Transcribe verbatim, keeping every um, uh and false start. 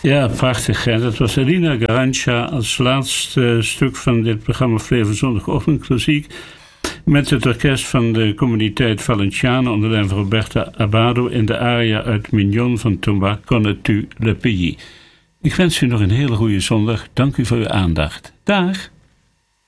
Ja, prachtig. Hè? Dat was Elina Garanca als laatste stuk van dit programma Flevo Zondagochtend Klassiek. Met het orkest van de communiteit Valenciano onder leiding van Roberta Abado in de aria uit Mignon van Thomas Connais-tu le pays. Ik wens u nog een hele goede zondag. Dank u voor uw aandacht. Dag!